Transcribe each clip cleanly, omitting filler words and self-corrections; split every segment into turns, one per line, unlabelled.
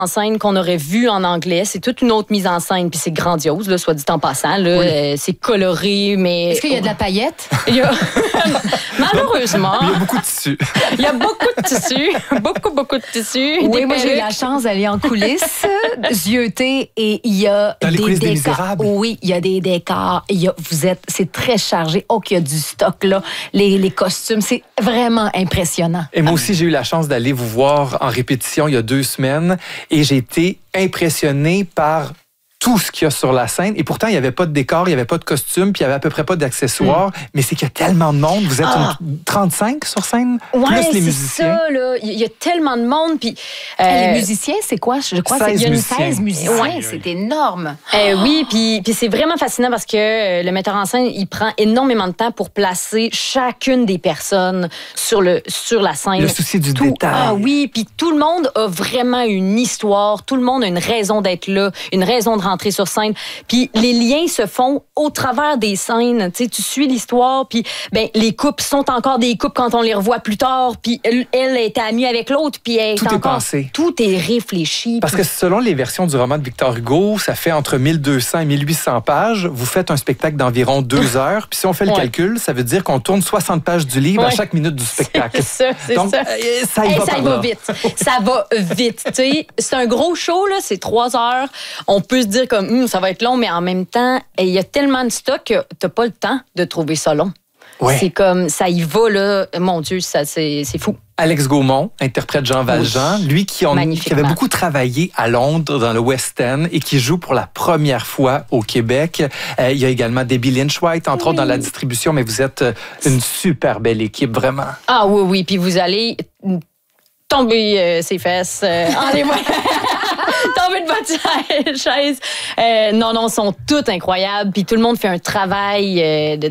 en scène qu'on aurait vu en anglais. C'est toute une autre mise en scène, puis c'est grandiose, là, soit dit en passant. Là, oui. C'est coloré, mais...
Est-ce qu'il y a de la paillette?
Malheureusement.
Il y a beaucoup de tissu.
Il y a beaucoup de tissu. Beaucoup de tissu.
Oui, moi, j'ai eu la chance d'aller en coulisses, zioter, et il y a
dans
des
les coulisses
décors.
Des Misérables.
Oui, il y a des décors. C'est très chargé. Oh, qu'il y a du stock, là. Les costumes, c'est vraiment impressionnant.
Et moi aussi, j'ai eu la chance d'aller vous voir en répétition il y a 2 semaines et j'ai été impressionné par tout ce qu'il y a sur la scène. Et pourtant, il n'y avait pas de décor, il n'y avait pas de costume, puis il n'y avait à peu près pas d'accessoires. Mais c'est qu'il y a tellement de monde. Vous êtes 35 sur scène, plus les musiciens.
C'est ça, là. Il y a tellement de monde. Puis,
les musiciens, c'est quoi? Je crois qu'il y a 16 musiciens.
Ouais.
C'est énorme.
Oui, puis c'est vraiment fascinant parce que le metteur en scène, il prend énormément de temps pour placer chacune des personnes sur la scène.
Le souci du détail.
Ah oui, puis tout le monde a vraiment une histoire. Tout le monde a une raison d'être là, une raison de rentrer sur scène. Puis les liens se font au travers des scènes. Tu sais, tu suis l'histoire, puis ben, les couples sont encore des couples quand on les revoit plus tard. Puis elle était amie avec l'autre, puis elle
tout est pensé.
Tout est réfléchi.
Parce que selon les versions du roman de Victor Hugo, ça fait entre 1200 et 1800 pages. Vous faites un spectacle d'environ 2 heures. Puis si on fait le calcul, ça veut dire qu'on tourne 60 pages du livre à chaque minute du spectacle.
C'est ça.
Donc, ça y va
vite. Ça va vite. Tu sais, c'est un gros show, là. C'est 3 heures. On peut se dire comme ça va être long, mais en même temps, il y a tellement de stock que t'as pas le temps de trouver ça long. Ouais. C'est comme, ça y va, là. Mon Dieu, c'est fou.
Alex Gaumont interprète Jean Valjean, lui qui avait beaucoup travaillé à Londres dans le West End et qui joue pour la première fois au Québec. Il y a également Debbie Lynch-White, entre autres, dans la distribution, mais vous êtes une super belle équipe, vraiment.
Ah oui, puis vous allez tomber ses fesses. Tomber de votre chaise. Non, sont toutes incroyables. Puis tout le monde fait un travail.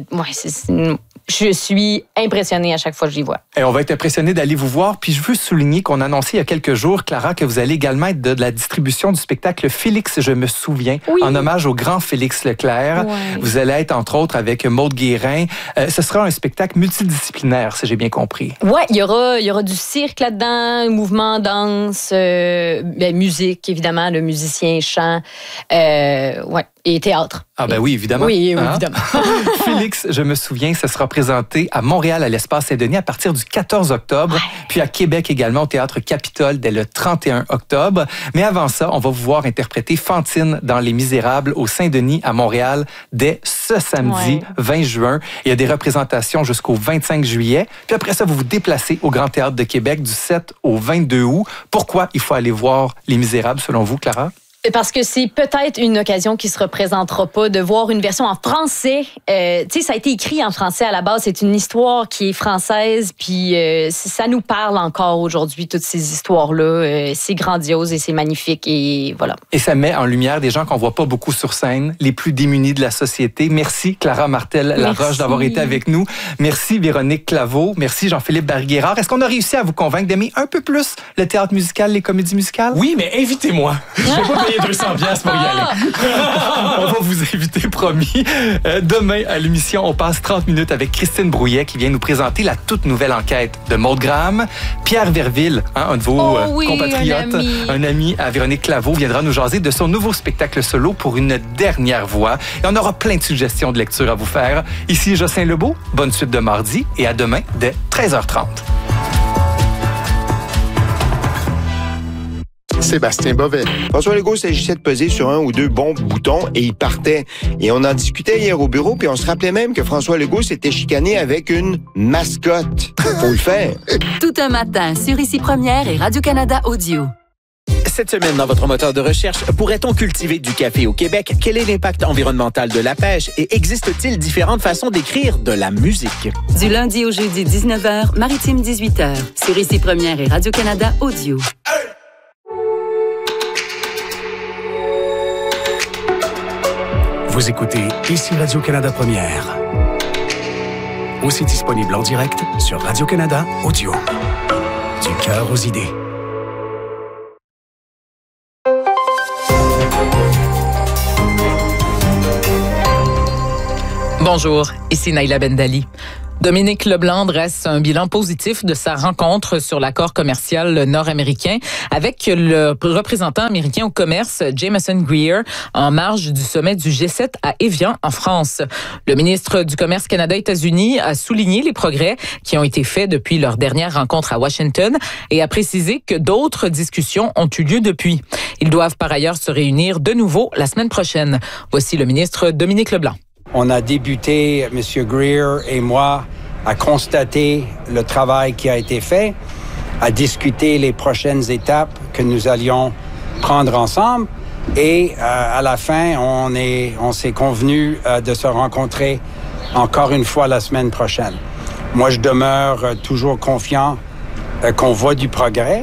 Je suis impressionnée à chaque fois que j'y vois.
Et on va être impressionné d'aller vous voir. Puis je veux souligner qu'on a annoncé il y a quelques jours, Clara, que vous allez également être de la distribution du spectacle Félix, je me souviens, en hommage au grand Félix Leclerc. Ouais. Vous allez être, entre autres, avec Maude Guérin. Ce sera un spectacle multidisciplinaire, si j'ai bien compris.
Oui, il y aura du cirque là-dedans, mouvement, danse, musique, évidemment, le musicien, chant, et théâtre.
Ah ben oui, évidemment.
Oui, évidemment.
Félix, je me souviens, ça sera présenté à Montréal, à l'Espace Saint-Denis, à partir du 14 octobre, puis à Québec également, au Théâtre Capitole, dès le 31 octobre. Mais avant ça, on va vous voir interpréter Fantine dans Les Misérables au Saint-Denis, à Montréal, dès ce samedi 20 juin. Il y a des représentations jusqu'au 25 juillet. Puis après ça, vous vous déplacez au Grand Théâtre de Québec du 7 au 22 août. Pourquoi il faut aller voir Les Misérables, selon vous, Clara?
Parce que c'est peut-être une occasion qui se représentera pas de voir une version en français. Tu sais, ça a été écrit en français à la base. C'est une histoire qui est française, puis ça nous parle encore aujourd'hui, toutes ces histoires-là. C'est grandiose et c'est magnifique, et voilà.
Et ça met en lumière des gens qu'on voit pas beaucoup sur scène, les plus démunis de la société. Merci Clara Martel-Laroche d'avoir été avec nous. Merci Véronique Claveau. Merci Jean-Philippe Barguérard. Est-ce qu'on a réussi à vous convaitre d'aimer un peu plus le théâtre musical, les comédies musicales?
Oui, mais invitez-moi. Je vais pas payer 200$ pour y aller.
On va vous inviter, promis. Demain, à l'émission, on passe 30 minutes avec Christine Brouillet qui vient nous présenter la toute nouvelle enquête de Maude Graham. Pierre Verville, un de vos compatriotes, un ami à Véronique Claveau, viendra nous jaser de son nouveau spectacle solo pour une dernière voix. Et on aura plein de suggestions de lecture à vous faire. Ici Jocelyn Lebeau, bonne suite de mardi et à demain dès 13h30.
Sébastien Bovet. François Legault s'agissait de peser sur un ou deux bons boutons et il partait. Et on en discutait hier au bureau, puis on se rappelait même que François Legault s'était chicané avec une mascotte. Faut le faire.
Tout un matin sur Ici Première et Radio-Canada Audio.
Cette semaine, dans votre moteur de recherche, pourrait-on cultiver du café au Québec? Quel est l'impact environnemental de la pêche? Et existe-t-il différentes façons d'écrire de la musique?
Du lundi au jeudi, 19h, Maritime 18h. Sur Ici Première et Radio-Canada Audio.
Vous écoutez Ici Radio-Canada Première. Aussi disponible en direct sur Radio-Canada Audio. Du cœur aux idées.
Bonjour, ici Naïla Bendali. Dominique Leblanc dresse un bilan positif de sa rencontre sur l'accord commercial nord-américain avec le représentant américain au commerce, Jameson Greer, en marge du sommet du G7 à Évian, en France. Le ministre du Commerce Canada-États-Unis a souligné les progrès qui ont été faits depuis leur dernière rencontre à Washington et a précisé que d'autres discussions ont eu lieu depuis. Ils doivent par ailleurs se réunir de nouveau la semaine prochaine. Voici le ministre Dominique Leblanc.
On a débuté, M. Greer et moi, à constater le travail qui a été fait, à discuter les prochaines étapes que nous allions prendre ensemble. Et à la fin, on s'est convenu de se rencontrer encore une fois la semaine prochaine. Moi, je demeure toujours confiant qu'on voit du progrès.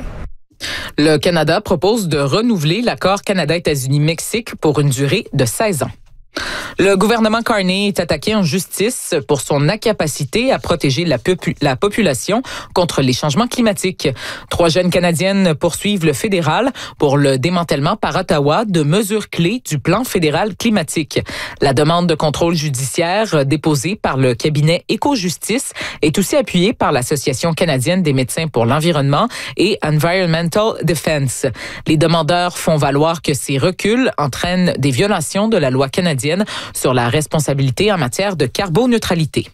Le Canada propose de renouveler l'accord Canada-États-Unis-Mexique pour une durée de 16 ans. Le gouvernement Carney est attaqué en justice pour son incapacité à protéger la population contre les changements climatiques. 3 jeunes Canadiennes poursuivent le fédéral pour le démantèlement par Ottawa de mesures clés du plan fédéral climatique. La demande de contrôle judiciaire déposée par le cabinet Éco-Justice est aussi appuyée par l'Association canadienne des médecins pour l'environnement et Environmental Defense. Les demandeurs font valoir que ces reculs entraînent des violations de la loi canadienne sur la responsabilité en matière de carboneutralité.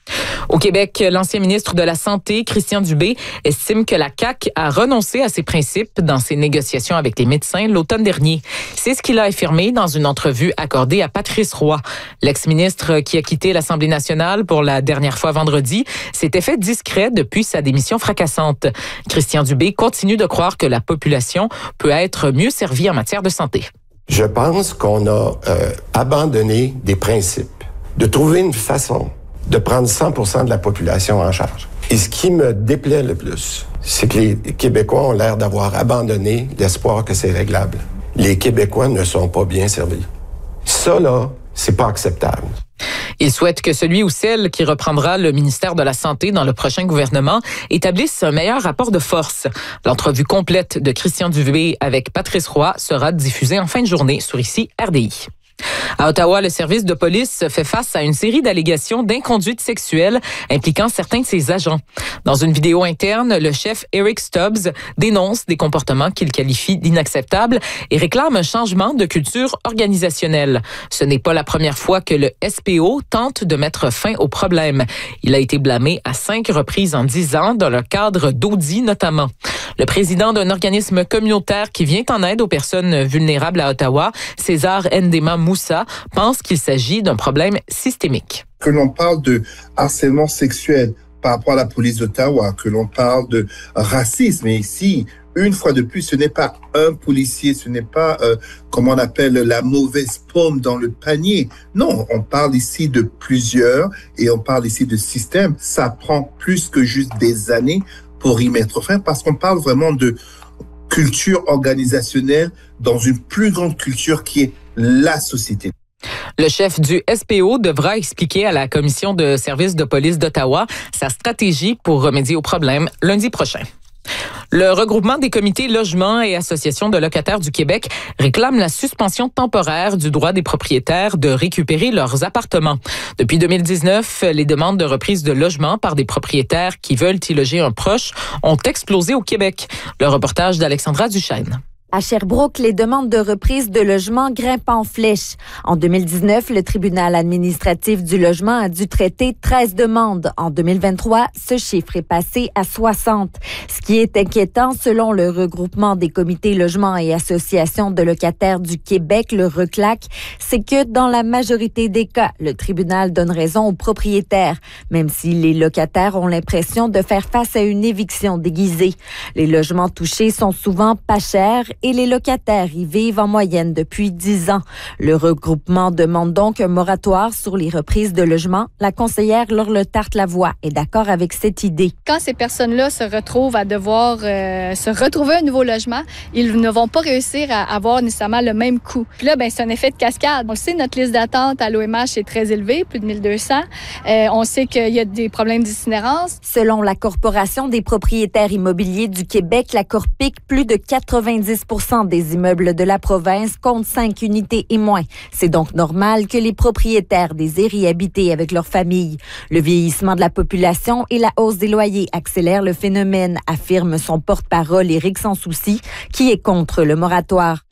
Au Québec, l'ancien ministre de la Santé, Christian Dubé, estime que la CAQ a renoncé à ses principes dans ses négociations avec les médecins l'automne dernier. C'est ce qu'il a affirmé dans une entrevue accordée à Patrice Roy. L'ex-ministre qui a quitté l'Assemblée nationale pour la dernière fois vendredi s'était fait discret depuis sa démission fracassante. Christian Dubé continue de croire que la population peut être mieux servie en matière de santé.
Je pense qu'on a abandonné des principes, de trouver une façon de prendre 100% de la population en charge. Et ce qui me déplaît le plus, c'est que les Québécois ont l'air d'avoir abandonné l'espoir que c'est réglable. Les Québécois ne sont pas bien servis. Ça, là, c'est pas acceptable.
Il souhaite que celui ou celle qui reprendra le ministère de la Santé dans le prochain gouvernement établisse un meilleur rapport de force. L'entrevue complète de Christian Dubé avec Patrice Roy sera diffusée en fin de journée sur ici RDI. À Ottawa, le service de police fait face à une série d'allégations d'inconduite sexuelle impliquant certains de ses agents. Dans une vidéo interne, le chef Eric Stubbs dénonce des comportements qu'il qualifie d'inacceptables et réclame un changement de culture organisationnelle. Ce n'est pas la première fois que le SPO tente de mettre fin au problème. Il a été blâmé à 5 reprises en 10 ans dans le cadre d'Audi notamment. Le président d'un organisme communautaire qui vient en aide aux personnes vulnérables à Ottawa, César Ndema Moussa, pense qu'il s'agit d'un problème systémique.
Que l'on parle de harcèlement sexuel par rapport à la police d'Ottawa, que l'on parle de racisme, et ici, une fois de plus, ce n'est pas un policier, ce n'est pas, comme on appelle, la mauvaise pomme dans le panier. Non, on parle ici de plusieurs et on parle ici de système. Ça prend plus que juste des années pour y mettre fin, parce qu'on parle vraiment de culture organisationnelle dans une plus grande culture qui est la société.
Le chef du SPO devra expliquer à la Commission de services de police d'Ottawa sa stratégie pour remédier au problème lundi prochain. Le regroupement des comités logements et associations de locataires du Québec réclame la suspension temporaire du droit des propriétaires de récupérer leurs appartements. Depuis 2019, les demandes de reprise de logement par des propriétaires qui veulent y loger un proche ont explosé au Québec. Le reportage d'Alexandra Duchesne.
À Sherbrooke, les demandes de reprise de logement grimpent en flèche. En 2019, le tribunal administratif du logement a dû traiter 13 demandes. En 2023, ce chiffre est passé à 60. Ce qui est inquiétant, selon le regroupement des comités logements et associations de locataires du Québec, le RECLAC, c'est que dans la majorité des cas, le tribunal donne raison aux propriétaires, même si les locataires ont l'impression de faire face à une éviction déguisée. Les logements touchés sont souvent pas chers et les locataires y vivent en moyenne depuis 10 ans. Le regroupement demande donc un moratoire sur les reprises de logements. La conseillère Laure Letarte-Lavoie est d'accord avec cette idée.
Quand ces personnes-là se retrouvent à devoir se retrouver un nouveau logement, ils ne vont pas réussir à avoir nécessairement le même coût. Puis là, c'est un effet de cascade. On sait notre liste d'attente à l'OMH est très élevée, plus de 1200. On sait qu'il y a des problèmes d'itinérance.
Selon la Corporation des propriétaires immobiliers du Québec, la Corpic, plus de 90% % des immeubles de la province comptent 5 unités et moins. C'est donc normal que les propriétaires désirent y habiter avec leur famille. Le vieillissement de la population et la hausse des loyers accélèrent le phénomène, affirme son porte-parole Éric Sans Souci, qui est contre le moratoire.